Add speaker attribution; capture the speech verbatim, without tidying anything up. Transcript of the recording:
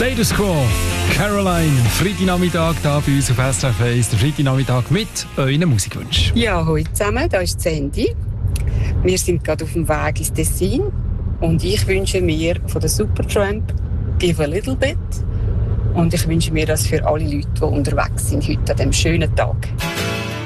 Speaker 1: Status Quo, Caroline, Freitagnachmittag hier bei uns auf S R F eins, der Freitagnachmittag mit euren Musikwünschen.
Speaker 2: Ja, hallo zusammen, da ist Sandy. Wir sind gerade auf dem Weg ins Tessin und ich wünsche mir von der Supertramp «Give a little bit» und ich wünsche mir das für alle Leute, die unterwegs sind heute an diesem schönen Tag.